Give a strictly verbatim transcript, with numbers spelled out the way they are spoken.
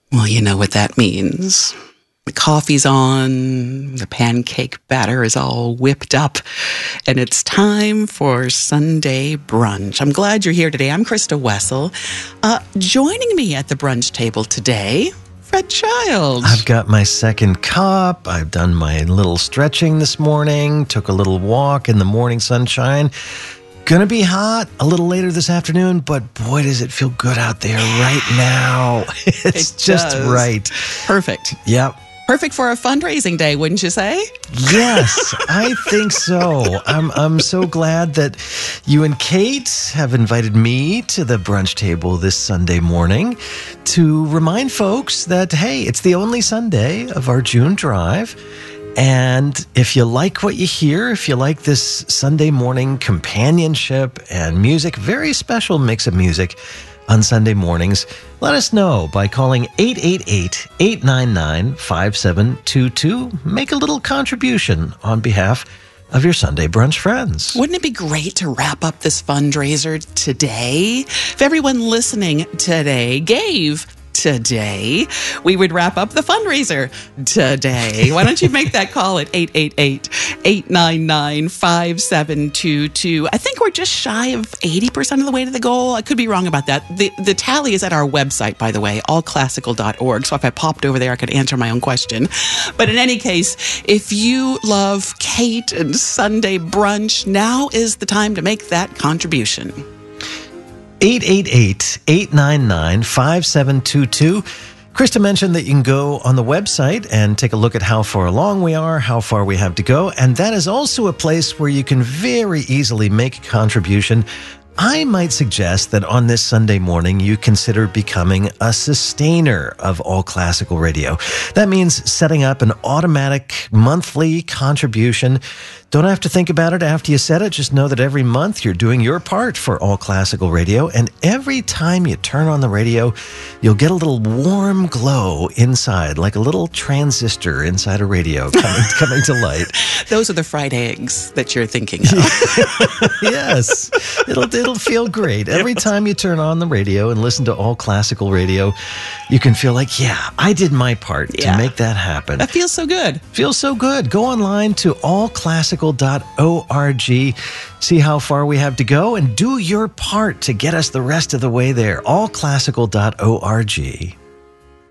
Well, you know what that means. The coffee's on, the pancake batter is all whipped up, and it's time for Sunday brunch. I'm glad you're here today. I'm Krista Wessel. Uh, joining me at the brunch table today, Fred Child. I've got my second cup. I've done my little stretching this morning, took a little walk in the morning sunshine. Gonna be hot a little later this afternoon, but boy, does it feel good out there right now. It's It just does. right. Perfect. Yep. Perfect for a fundraising day, wouldn't you say? Yes, I think so. I'm I'm so glad that you and Kate have invited me to the brunch table this Sunday morning to remind folks that, hey, it's the only Sunday of our June drive. And if you like what you hear, if you like this Sunday morning companionship and music, very special mix of music on Sunday mornings, let us know by calling eight eight eight, eight nine nine, five seven two two. Make a little contribution on behalf of your Sunday brunch friends. Wouldn't it be great to wrap up this fundraiser today? If everyone listening today gave today, we would wrap up the fundraiser today. Why don't you make that call at eight eight eight, eight nine nine, five seven two two. I think we're just shy of eighty percent of the way to the goal. I could be wrong about that. The the tally is at our website, by the way, all classical dot org. So if I popped over there, I could answer my own question. But in any case, if you love Kate and Sunday brunch, now is the time to make that contribution. eight eight eight, eight nine nine, five seven two two. Krista mentioned that you can go on the website and take a look at how far along we are, how far we have to go, and that is also a place where you can very easily make a contribution. I might suggest that on this Sunday morning, you consider becoming a sustainer of All Classical Radio. That means setting up an automatic monthly contribution. Don't have to think about it after you set it. Just know that every month you're doing your part for All Classical Radio. And every time you turn on the radio, you'll get a little warm glow inside, like a little transistor inside a radio coming, coming to light. Those are the fried eggs that you're thinking of. Yes, it'll it'll feel great. Every time you turn on the radio and listen to All Classical Radio, you can feel like, yeah, I did my part Yeah. to make that happen. That feels so good. Feels so good. Go online to all classical dot org, see how far we have to go, and do your part to get us the rest of the way there. all classical dot org.